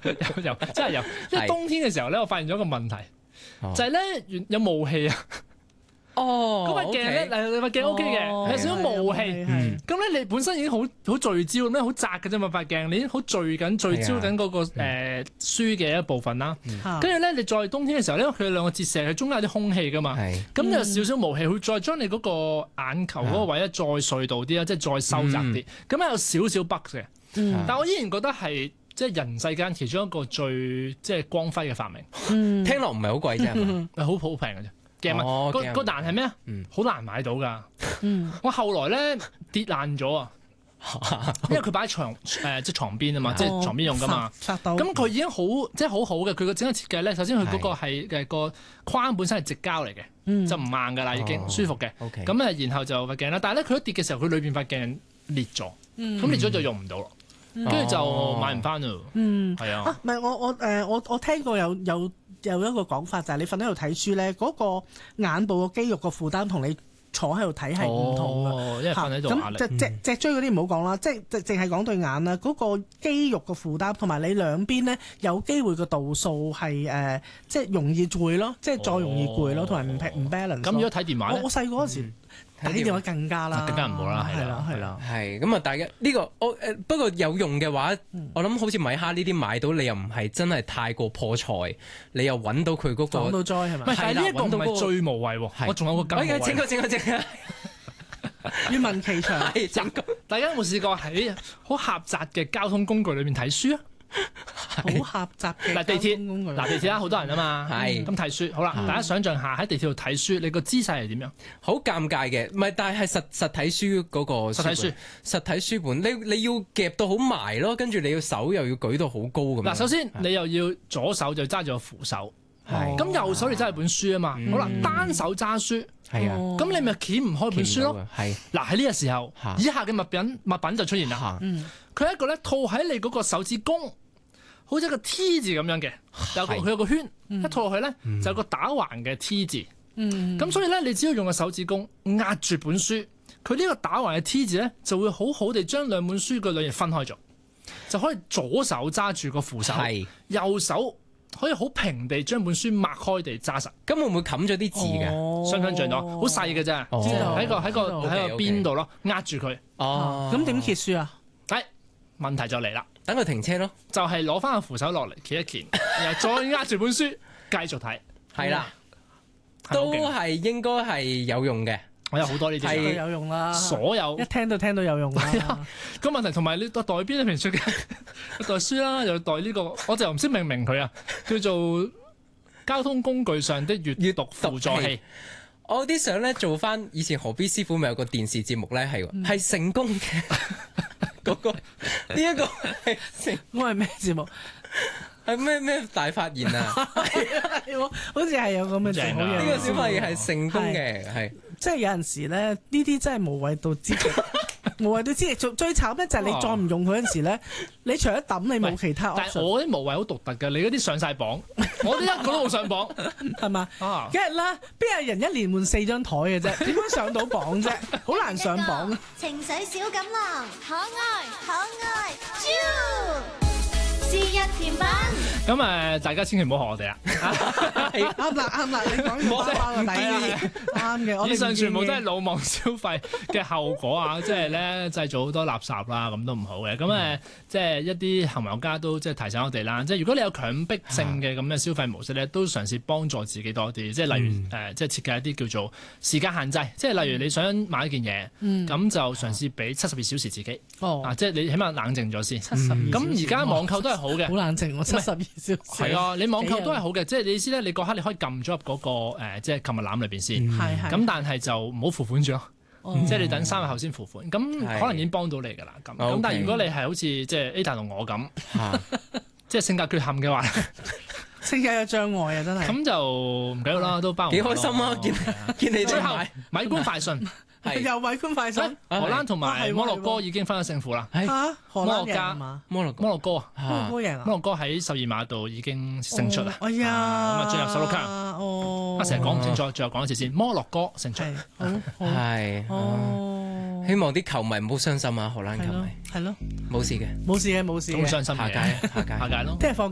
有真係有，因為冬天嘅時候咧，我發現咗一個問題，就係咧有霧氣啊。 哦， 嗰塊鏡咧，你塊鏡 OK 嘅，有少少霧氣。咁咧，你本身已經好聚焦，咩好窄嘅啫嘛塊鏡，你已經好聚焦緊嗰個書嘅一部分啦。跟住咧，你再冬天嘅時候咧，因為佢兩個折射，佢中間有啲空氣噶嘛。咁有少少霧氣，會再將你嗰個眼球嗰個位咧再隧道啲啦，即係再收窄啲。咁有少少北嘅，但我依然覺得係即係人世間其中一個最即係光輝嘅發明。 聽落唔係好貴啫， 好平嘅啫。鏡個難係咩啊？好難買到㗎。我後來咧跌爛咗啊，因為佢擺喺即係床邊啊嘛，即係床邊用㗎嘛。咁佢已經即係好好嘅，佢個整個設計咧，首先佢嗰個係個框本身係直膠嚟嘅，就唔硬㗎啦，已經舒服嘅。咁然後就塊鏡啦，但係咧佢一跌嘅時候，佢裏邊塊鏡裂咗，咁裂咗就用唔到咯，跟住就買唔翻啦。係啊。 唔係我聽過有一個講法就係你瞓喺度睇書咧，嗰個眼部個肌肉個負擔同你坐喺度睇係唔同嘅， 因為瞓喺度壓力。 咁脊椎嗰啲唔好講啦，即係淨係講對眼啦，嗰個肌肉個負擔同埋你兩邊咧有機會個度數係即係容易攰咯，即係再容易攰咯，同埋唔 balance。 咁如果睇電話咧， 我細個嗰時睇電話更加啦， 更加唔好啦，係啦。 係咁啊！大家呢個不過有用嘅話，我諗好似米哈呢啲買到，你又唔係真係太過破財，你又揾到佢嗰個撞到災係咪？ 唔係，但係呢一個唔係最無謂喎，我仲有個更無謂。整個願聞其詳。 大家有冇試過喺好狹窄嘅交通工具裏面睇書啊？ 好狹窄嘅地鐵啦，好多人啊嘛，咁睇書好啦。大家想象下喺地鐵度睇書，你個姿勢係點樣？ 好尷尬嘅，唔係，但係實體書嗰個實體書本，你要夾到好埋咯，跟住你要手又要舉到好高咁。 嗱，首先你又要左手就揸住個扶手，咁右手你揸住本書啊嘛。好啦，單手揸書，咁你咪掀唔開本書咯。嗱，喺呢個時候，以下嘅物品就出現啦。佢係一個咧套喺你嗰個手指公，好似一個 T 字咁樣嘅，佢有個圈，一套落去咧就有個打橫嘅 T 字。咁所以咧，你只要用個手指公壓住本書，佢呢個打橫嘅 T 字咧就會好好地將兩本書嘅兩頁分開咗，就可以左手揸住個扶手，右手可以好平地將本書擘開地揸實。 咁會唔會冚咗啲字㗎？ 想象到，好細嘅啫，喺個邊度咯，壓住佢。 咁點揭書啊？ 問題就嚟啦， 等佢停車咯， 就係攞翻個扶手落嚟，揭一揭，然後再壓住本書繼續睇， 係啦，都係應該係有用嘅。 我有好多呢啲係有用啦， 所有一聽到有用啦。 個問題同埋你袋邊一平書嘅袋書啦，又袋呢個，我就唔識命名佢啊，叫做交通工具上的閱讀輔助器。 我啲相咧做翻以前何必師傅咪有個電視節目咧係成功嘅。嗰個呢一個係我係咩節目？ 係咩大發現啊？ 好似係有咁嘅節目。 呢個小發現係成功嘅，係即係有陣時咧，呢啲真係無謂到之極，無謂到之極。最慘咧就係你再唔用佢嗰陣時咧，你除咗抌你冇其他。 但係我啲無謂好獨特嘅，你嗰啲上晒榜，我啲一個都冇上榜，係嘛？梗係啦，邊有人一年換4張台嘅啫？點樣上到榜啫？好難上榜。 情緒小錦囊，可愛豬。是日甜品。 咁大家千祈唔好學我哋啦。 啱啦，你講完包個底啱嘅。 以上全部都係魯莽消費嘅後果啊！即係咧製造好多垃圾啦，咁都唔好嘅。咁即係一啲行為學家都即係提醒我哋啦。即係如果你有強迫性嘅咁嘅消費模式咧，都嘗試幫助自己多啲。即係例如即係設計一啲叫做時間限制。即係例如你想買一件嘢，咁就嘗試俾72小時自己。即係你起碼冷靜咗先。 72。 咁而家網購都係好嘅， 好冷靜喎，72小時。 係啊，你網購都係好嘅，即係你意思咧，你嗰刻你可以撳咗入嗰個即係購物籃裏邊先。咁但係就唔好付款住咯，即係你等3日後先付款。咁可能已經幫到你㗎啦。咁但係如果你係好似即係 Ada 同我咁，即係性格缺陷嘅話， 性格有障礙啊，真係。 咁就唔緊要啦，都包幾開心啊！見你最後米官快訊。 又米官快訊， 荷蘭同埋摩洛哥已經分咗勝負啦。 荷蘭贏嘛？ 摩洛哥摩洛哥贏啊！ 摩洛哥喺12碼度已經勝出啦。 哎呀， 咁進入16強。成日講唔清楚，最後講一次先。摩洛哥勝出。 係。希望啲球迷唔好傷心啊！荷蘭球迷係咯， 冇事嘅。 冇事嘅。 咁傷心嘅。下屆咯。 聽日放假。